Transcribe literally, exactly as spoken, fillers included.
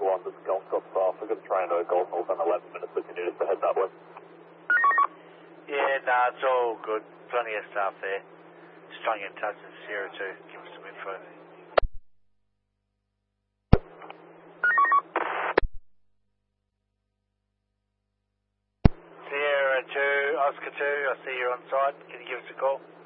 one, this is Golf Course off. We're going to try and uh, Golf North in eleven minutes if you need us to head that way. Yeah, nah, it's all good. Plenty of staff there. Just trying to get in touch with Sierra to give us some info. Sierra two, Oscar two, I see you're on site. Can you give us a call?